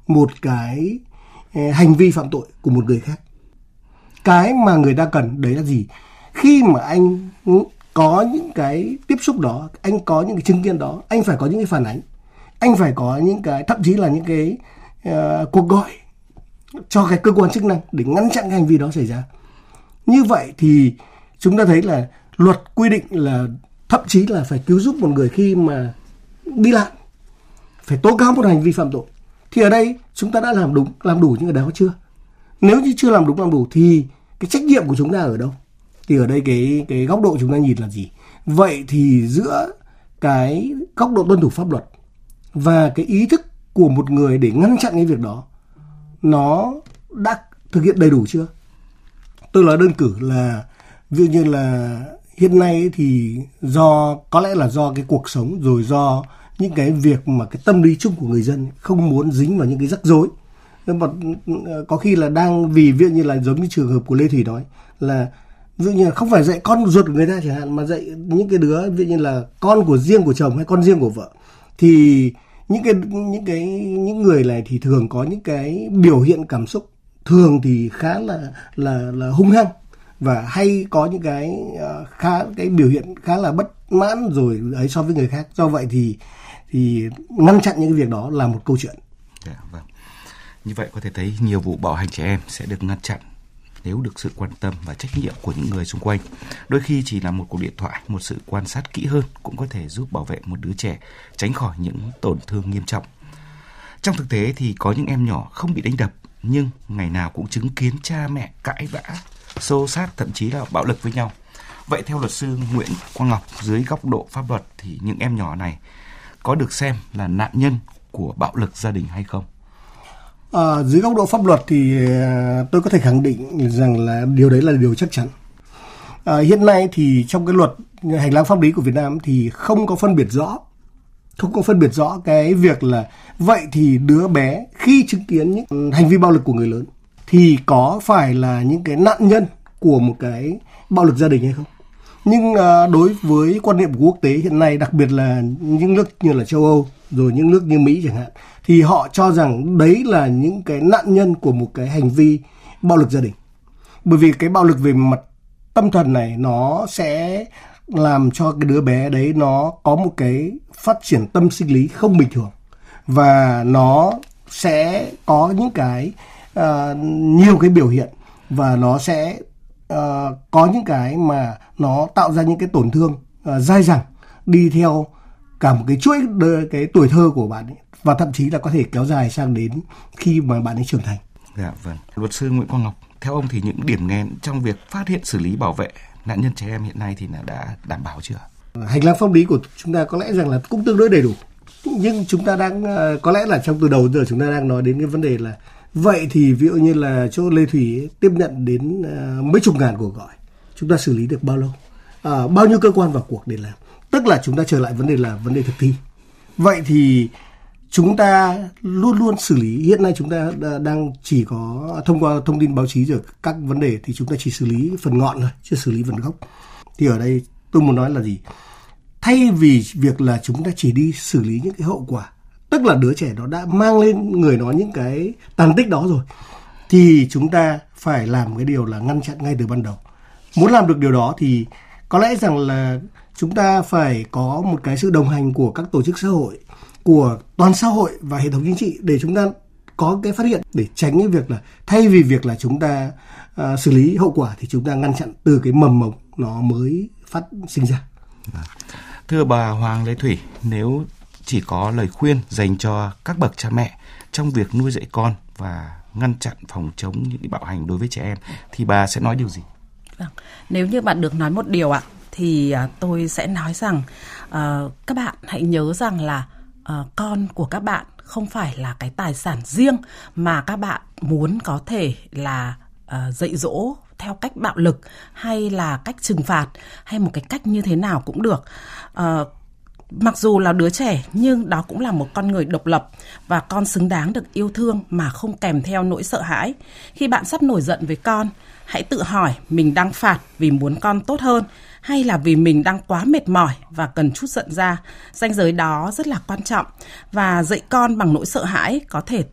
một cái hành vi phạm tội của một người khác. Cái mà người ta cần đấy là gì? Khi mà anh có những cái tiếp xúc đó, anh có những cái chứng kiến đó, anh phải có những cái phản ánh, anh phải có những cái, thậm chí là những cái cuộc gọi cho cái cơ quan chức năng để ngăn chặn cái hành vi đó xảy ra. Như vậy thì chúng ta thấy là luật quy định là thậm chí là phải cứu giúp một người khi mà đi lạc, phải tố cáo một hành vi phạm tội. Thì ở đây chúng ta đã làm đủ những cái đó chưa? Nếu như chưa làm đúng làm đủ thì cái trách nhiệm của chúng ta ở đâu? Thì ở đây cái góc độ chúng ta nhìn là gì? Vậy thì giữa cái góc độ tuân thủ pháp luật và cái ý thức của một người để ngăn chặn cái việc đó, nó đã thực hiện đầy đủ chưa? Tôi nói đơn cử là ví dụ như là hiện nay thì có lẽ là do cái cuộc sống, rồi do những cái việc mà cái tâm lý chung của người dân không muốn dính vào những cái rắc rối. Nhưng mà có khi là đang vì ví dụ như là giống như trường hợp của Lê Thủy nói là ví dụ như là không phải dạy con ruột của người ta chẳng hạn, mà dạy những cái đứa ví dụ như là con của riêng của chồng hay con riêng của vợ, thì những người này thì thường có những cái biểu hiện cảm xúc thường thì khá là hung hăng và hay có những cái biểu hiện khá là bất mãn rồi ấy so với người khác. Do vậy thì ngăn chặn những cái việc đó là một câu chuyện. Vâng. Như vậy có thể thấy nhiều vụ bạo hành trẻ em sẽ được ngăn chặn nếu được sự quan tâm và trách nhiệm của những người xung quanh. Đôi khi chỉ là một cuộc điện thoại, một sự quan sát kỹ hơn cũng có thể giúp bảo vệ một đứa trẻ tránh khỏi những tổn thương nghiêm trọng. Trong thực tế thì có những em nhỏ không bị đánh đập nhưng ngày nào cũng chứng kiến cha mẹ cãi vã, xô xát, thậm chí là bạo lực với nhau. Vậy theo luật sư Nguyễn Quang Ngọc, dưới góc độ pháp luật thì những em nhỏ này có được xem là nạn nhân của bạo lực gia đình hay không? Dưới góc độ pháp luật thì tôi có thể khẳng định rằng là điều đấy là điều chắc chắn. Hiện nay thì trong cái luật hành lang pháp lý của Việt Nam thì không có phân biệt rõ cái việc là vậy thì đứa bé khi chứng kiến những hành vi bạo lực của người lớn thì có phải là những cái nạn nhân của một cái bạo lực gia đình hay không. Nhưng đối với quan niệm của quốc tế hiện nay, đặc biệt là những nước như là châu Âu rồi những nước như Mỹ chẳng hạn, thì họ cho rằng đấy là những cái nạn nhân của một cái hành vi bạo lực gia đình. Bởi vì cái bạo lực về mặt tâm thần này nó sẽ làm cho cái đứa bé đấy nó có một cái phát triển tâm sinh lý không bình thường, và nó sẽ có những cái nhiều cái biểu hiện, và nó sẽ có những cái mà nó tạo ra những cái tổn thương dai dẳng đi theo cả một cái chuỗi cái tuổi thơ của bạn ấy, và thậm chí là có thể kéo dài sang đến khi mà bạn ấy trưởng thành. Dạ vâng. Luật sư Nguyễn Quang Ngọc, theo ông thì những điểm nghẽn trong việc phát hiện xử lý bảo vệ nạn nhân trẻ em hiện nay thì đã đảm bảo chưa? Hành lang pháp lý của chúng ta có lẽ rằng là cũng tương đối đầy đủ, nhưng chúng ta đang có lẽ là trong từ đầu giờ chúng ta đang nói đến cái vấn đề là vậy thì ví dụ như là chỗ Lê Thủy ấy, tiếp nhận đến mấy chục ngàn cuộc gọi, chúng ta xử lý được bao lâu? Bao nhiêu cơ quan vào cuộc để làm? Tức là chúng ta trở lại vấn đề là vấn đề thực thi. Vậy thì chúng ta luôn luôn xử lý. Hiện nay chúng ta đang chỉ có thông qua thông tin báo chí rồi các vấn đề thì chúng ta chỉ xử lý phần ngọn thôi, chưa xử lý phần gốc. Thì ở đây tôi muốn nói là gì? Thay vì việc là chúng ta chỉ đi xử lý những cái hậu quả, tức là đứa trẻ nó đã mang lên người nó những cái tàn tích đó rồi, thì chúng ta phải làm cái điều là ngăn chặn ngay từ ban đầu. Muốn làm được điều đó thì có lẽ rằng là chúng ta phải có một cái sự đồng hành của các tổ chức xã hội, của toàn xã hội và hệ thống chính trị để chúng ta có cái phát hiện, để tránh cái việc là thay vì việc là chúng ta xử lý hậu quả thì chúng ta ngăn chặn từ cái mầm mống nó mới phát sinh ra. Thưa bà Hoàng Lê Thủy, nếu chỉ có lời khuyên dành cho các bậc cha mẹ trong việc nuôi dạy con và ngăn chặn phòng chống những bạo hành đối với trẻ em thì bà sẽ nói điều gì? Nếu như bạn được nói một điều ạ, thì tôi sẽ nói rằng các bạn hãy nhớ rằng là con của các bạn không phải là cái tài sản riêng mà các bạn muốn có thể là dạy dỗ theo cách bạo lực hay là cách trừng phạt hay một cái cách như thế nào cũng được. Mặc dù là đứa trẻ nhưng đó cũng là một con người độc lập và con xứng đáng được yêu thương mà không kèm theo nỗi sợ hãi. Khi bạn sắp nổi giận với con, hãy tự hỏi mình đang phạt vì muốn con tốt hơn hay là vì mình đang quá mệt mỏi và cần trút giận ra. Ranh giới đó rất là quan trọng, và dạy con bằng nỗi sợ hãi có thể